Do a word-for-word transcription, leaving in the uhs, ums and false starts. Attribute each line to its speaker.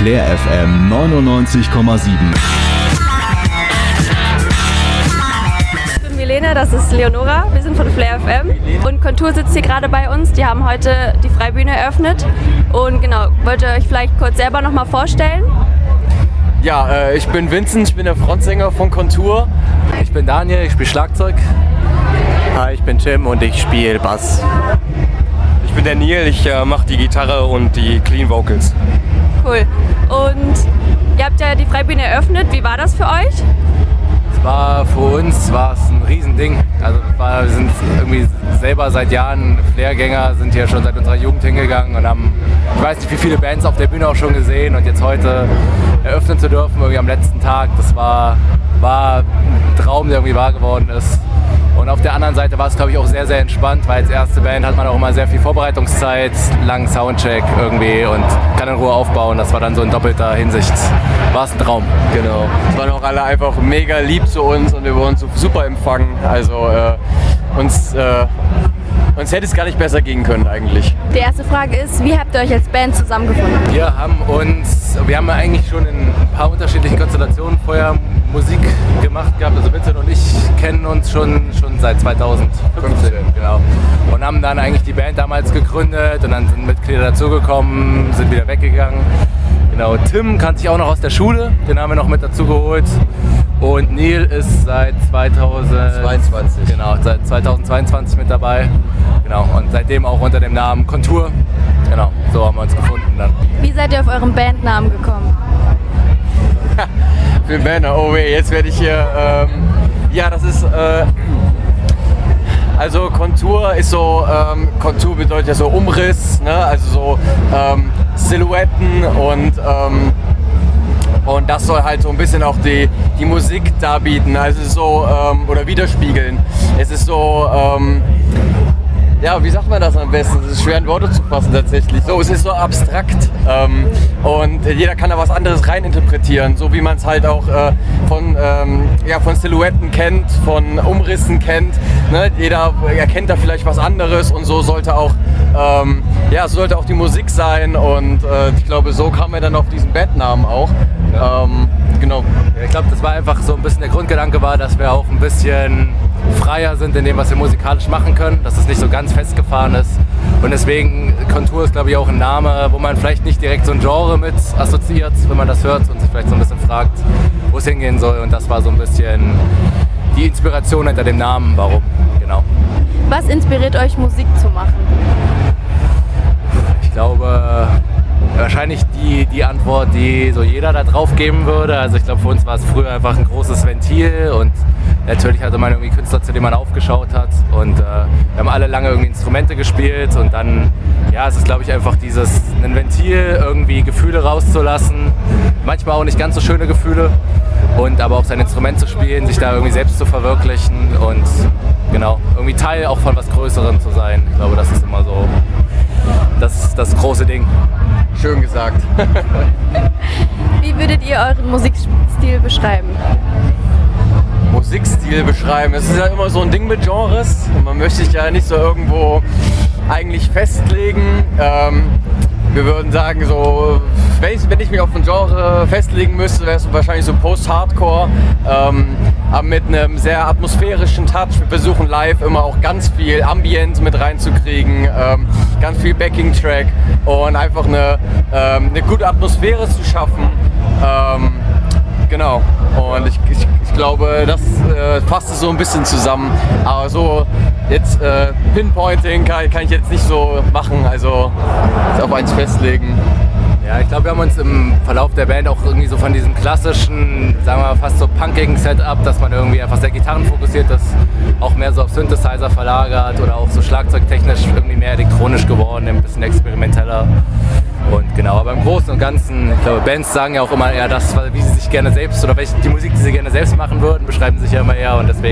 Speaker 1: Flair F M neunundneunzig Komma sieben.
Speaker 2: Ich bin Milena, das ist Leonora, wir sind von Flair F M und Kontur sitzt hier gerade bei uns. Die haben heute die Freibühne eröffnet und genau, wollt ihr euch vielleicht kurz selber nochmal vorstellen?
Speaker 3: Ja, äh, ich bin Vincent, ich bin der Frontsänger von Kontur.
Speaker 4: Ich bin Daniel, ich spiele Schlagzeug.
Speaker 5: Hi, ich bin Tim und ich spiele Bass.
Speaker 3: Ich bin der Neil, ich äh, mache die Gitarre und die Clean Vocals.
Speaker 2: Cool. Und ihr habt ja die Freibühne eröffnet, wie war das für euch?
Speaker 4: Es war für uns war es ein Riesending. Also war, wir sind irgendwie selber seit Jahren Flair-Gänger, sind hier schon seit unserer Jugend hingegangen und haben, ich weiß nicht wie viele Bands auf der Bühne auch schon gesehen und jetzt heute eröffnen zu dürfen, irgendwie am letzten Tag, das war, war ein Traum, der irgendwie wahr geworden ist. Und auf der anderen Seite war es, glaube ich, auch sehr, sehr entspannt, weil als erste Band hat man auch immer sehr viel Vorbereitungszeit, langen Soundcheck irgendwie und kann in Ruhe aufbauen. Das war dann so in doppelter Hinsicht, war es ein Traum.
Speaker 3: Genau. Es waren auch alle einfach mega lieb zu uns und wir wurden so super empfangen. Also äh, uns, äh, uns hätte es gar nicht besser gehen können eigentlich.
Speaker 2: Die erste Frage ist, wie habt ihr euch als Band zusammengefunden?
Speaker 4: Wir haben uns, wir haben eigentlich schon in ein paar unterschiedlichen Konstellationen vorher Musik gemacht gehabt. Also Vincent und ich kennen uns schon, schon seit zweitausendfünfzehn, genau. Und haben dann eigentlich die Band damals gegründet und dann sind Mitglieder dazugekommen, sind wieder weggegangen. Genau, Tim kannte ich auch noch aus der Schule, den haben wir noch mit dazu geholt. Und Neil ist seit zweitausendzweiundzwanzig, genau, seit zweitausendzweiundzwanzig mit dabei. Genau, und seitdem auch unter dem Namen Kontur. Genau, so haben wir uns gefunden dann.
Speaker 2: Wie seid ihr auf euren Bandnamen gekommen?
Speaker 3: Für den Banner, oh weh, jetzt werde ich hier, ähm, ja das ist, äh, also Kontur ist so, ähm, Kontur bedeutet ja so Umriss, ne? Also so ähm, Silhouetten und ähm, Und das soll halt so ein bisschen auch die, die Musik darbieten, also so, ähm, oder widerspiegeln. Es ist so, ähm, ja, wie sagt man das am besten? Es ist schwer in Worte zu fassen tatsächlich. So, es ist so abstrakt ähm, und jeder kann da was anderes reininterpretieren, so wie man es halt auch äh, von, ähm, ja, von Silhouetten kennt, von Umrissen kennt. Ne? Jeder erkennt da vielleicht was anderes und so sollte auch, ähm, ja, so sollte auch die Musik sein und äh, ich glaube, so kam er dann auf diesen Bandnamen auch.
Speaker 4: Ja.
Speaker 3: Ähm, genau.
Speaker 4: Ich glaube, das war einfach so ein bisschen der Grundgedanke war, dass wir auch ein bisschen freier sind in dem, was wir musikalisch machen können, dass es nicht so ganz festgefahren ist. Und deswegen, Kontur ist, glaube ich, auch ein Name, wo man vielleicht nicht direkt so ein Genre mit assoziiert, wenn man das hört und sich vielleicht so ein bisschen fragt, wo es hingehen soll. Und das war so ein bisschen die Inspiration hinter dem Namen, warum, genau.
Speaker 2: Was inspiriert euch, Musik zu machen?
Speaker 4: Ich glaube, wahrscheinlich die, die Antwort, die so jeder da drauf geben würde. Also ich glaube, für uns war es früher einfach ein großes Ventil und natürlich hatte man irgendwie Künstler, zu denen man aufgeschaut hat und äh, wir haben alle lange irgendwie Instrumente gespielt und dann, ja, es ist glaube ich einfach dieses, ein Ventil, irgendwie Gefühle rauszulassen, manchmal auch nicht ganz so schöne Gefühle und aber auch sein Instrument zu spielen, sich da irgendwie selbst zu verwirklichen und genau, irgendwie Teil auch von was Größerem zu sein. Ich glaube, das ist immer so das, das große Ding.
Speaker 3: Schön gesagt.
Speaker 2: Wie würdet ihr euren Musikstil beschreiben?
Speaker 3: Musikstil beschreiben. Es ist ja immer so ein Ding mit Genres. Man möchte sich ja nicht so irgendwo eigentlich festlegen. Ähm, wir würden sagen, so, wenn ich, wenn ich mich auf ein Genre festlegen müsste, wäre es wahrscheinlich so Post-Hardcore, ähm, aber mit einem sehr atmosphärischen Touch. Wir versuchen live immer auch ganz viel Ambient mit reinzukriegen, ähm, ganz viel Backing-Track und einfach eine, ähm, eine gute Atmosphäre zu schaffen. Ähm, Genau, und ich, ich, ich glaube, das äh, fasst es so ein bisschen zusammen. Aber so jetzt äh, Pinpointing kann, kann ich jetzt nicht so machen, also jetzt auf eins festlegen.
Speaker 4: Ja, ich glaube, wir haben uns im Verlauf der Band auch irgendwie so von diesem klassischen, sagen wir mal fast so punkigen Setup, dass man irgendwie einfach sehr gitarrenfokussiert ist, auch mehr so auf Synthesizer verlagert oder auch so schlagzeugtechnisch irgendwie mehr elektronisch geworden, ein bisschen experimenteller. Und genau, aber im Großen und Ganzen, ich glaube, Bands sagen ja auch immer eher das, wie sie sich gerne selbst oder welche die Musik, die sie gerne selbst machen würden, beschreiben sich ja immer eher und deswegen